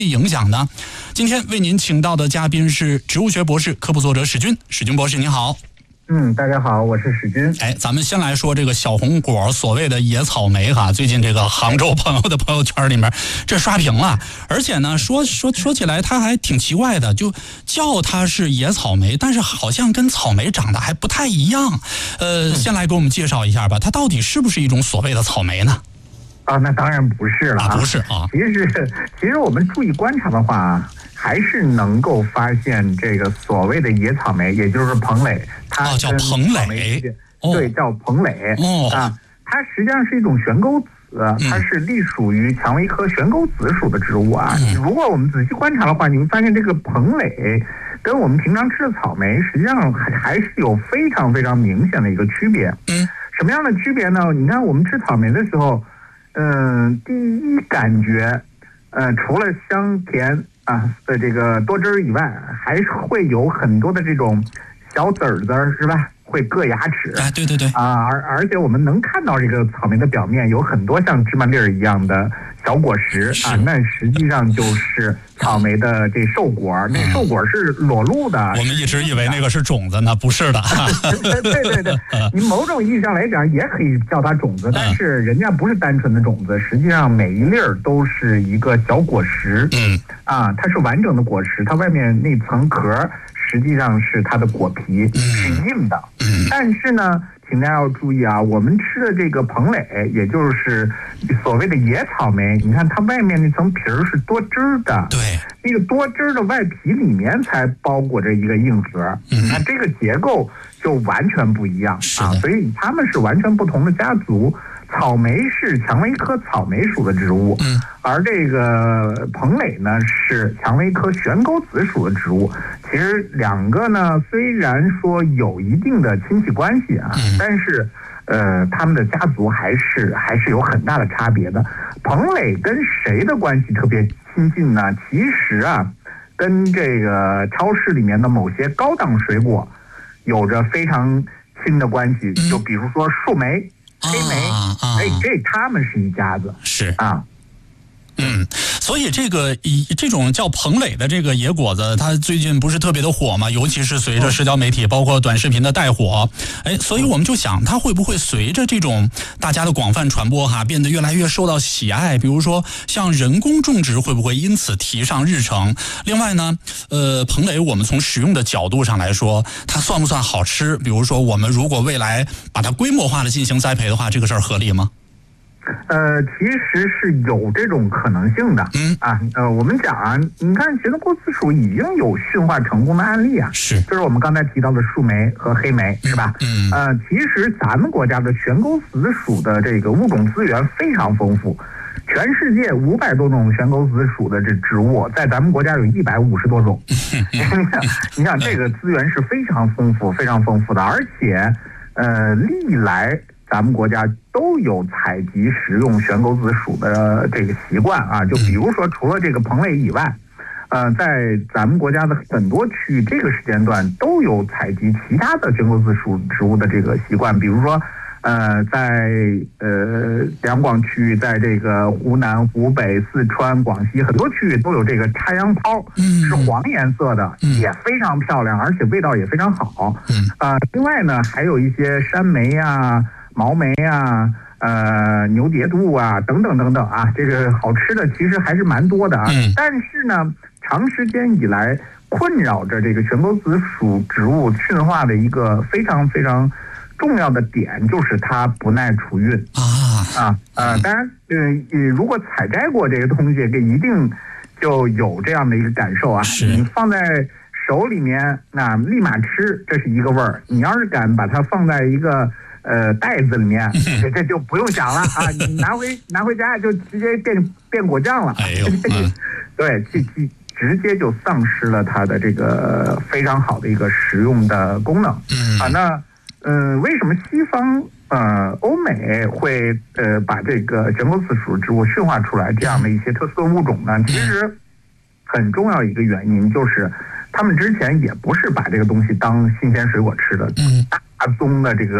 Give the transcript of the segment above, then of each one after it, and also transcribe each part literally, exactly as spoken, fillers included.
影响呢？今天为您请到的嘉宾是植物学博士、科普作者史军。史军博士您好。 嗯，大家好，我是史军。 哎，咱们先来说这个小红果，所谓的野草莓哈，最近这个杭州朋友的朋友圈里面这刷屏了，而且呢，说说说起来它还挺奇怪的，就叫它是野草莓，但是好像跟草莓长得还不太一样。呃，先来给我们介绍一下吧，它到底是不是一种所谓的草莓呢？ 啊，那当然不是了、啊， 不是啊。 其实，其实我们注意观察的话，还是能够发现这个所谓的野草莓，也就是蓬蕾，它哦叫蓬蕾， 哦、对，叫蓬蕾、 哦、 啊，它实际上是一种悬钩子，它是隶属于蔷薇科悬钩子属的植物啊。嗯、如果我们仔细观察的话，你会发现这个蓬蕾跟我们平常吃的草莓，实际上还还是有非常非常明显的一个区别。 嗯， 什么样的区别呢？你看我们吃草莓的时候。嗯，第一感觉，呃，除了香甜啊的这个多汁儿以外，还是会有很多的这种小籽儿籽儿，是吧？会硌牙齿。 啊，对对对。 啊，而而且我们能看到这个草莓的表面有很多像芝麻粒儿一样的小果实啊，那实际上就是草莓的这瘦果，嗯、那瘦果是裸露的。 我们一直以为那个是种子呢，不是的。 对对对，你某种意义上来讲也可以叫它种子，但是人家不是单纯的种子，实际上每一粒儿都是一个小果实。 嗯， 啊，它是完整的果实，它外面那层壳实际上是它的果皮，嗯、是硬的。嗯，但是呢。请大家要注意啊，我们吃的这个蓬蕾，也就是所谓的野草莓，你看它外面那层皮儿是多汁的， 对， 那个多汁的外皮里面才包裹着一个硬核，嗯，那这个结构就完全不一样啊，所以它们是完全不同的家族。草莓是蔷薇科草莓属的植物，嗯，而这个蓬蕾呢是蔷薇科悬钩子属的植物。其实两个呢，虽然说有一定的亲戚关系啊，嗯、但是呃，他们的家族还是还是有很大的差别的。蓬蕾跟谁的关系特别亲近呢？其实啊，跟这个超市里面的某些高档水果有着非常亲的关系，就比如说树莓。黑莓，哎，这他们是一家子， 是啊， 嗯，所以这个以这种叫蓬蕾的这个野果子，它最近不是特别的火嘛？尤其是随着社交媒体包括短视频的带火，哎，所以我们就想，它会不会随着这种大家的广泛传播哈，变得越来越受到喜爱？比如说，像人工种植会不会因此提上日程？另外呢，呃，蓬蕾我们从食用的角度上来说，它算不算好吃？比如说，我们如果未来把它规模化的进行栽培的话，这个事儿合理吗？ 呃，其实是有这种可能性的。嗯啊，呃，我们讲啊，你看悬钩子属已经有驯化成功的案例啊， 是， 就是我们刚才提到的树莓和黑莓，是吧？嗯，呃，其实咱们国家的悬钩子属的这个物种资源非常丰富，全世界五百多种悬钩子属的这植物，在咱们国家有一百五十多种。你想，你想这个资源是非常丰富、非常丰富的，而且，呃，历来。咱们国家都有采集食用悬钩子属的这个习惯啊，就比如说除了这个蓬蕾以外，呃，在咱们国家的很多区域，这个时间段都有采集其他的悬钩子属植物的这个习惯，比如说，呃，在呃两广区域，在这个湖南、湖北、四川、广西很多区域都有这个插秧蒿，是黄颜色的，也非常漂亮，而且味道也非常好。啊、呃，另外呢，还有一些山莓呀。毛莓啊，呃，牛蝶杜啊，等等等等啊，这个好吃的其实还是蛮多的啊。嗯、但是呢，长时间以来困扰着这个悬钩子属植物驯化的一个非常非常重要的点，就是它不耐储运啊啊呃，当然，呃，如果采摘过这个东西，这一定就有这样的一个感受啊。你放在手里面，那立马吃，这是一个味儿。你要是敢把它放在一个呃袋子里面，这这就不用想了啊！你拿回拿回家就直接变变果酱了。哎呦，嗯、对，这这直接就丧失了它的这个非常好的一个食用的功能。嗯啊，那嗯、呃，为什么西方呃欧美会呃把这个悬钩子属植物驯化出来这样的一些特色物种呢？其实很重要一个原因就是。他们之前也不是把这个东西当新鲜水果吃的，大宗的这个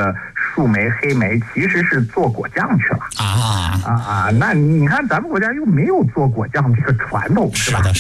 树莓、黑莓其实是做果酱去了啊啊啊！那你看咱们国家又没有做果酱这个传统，是吧？ 是的。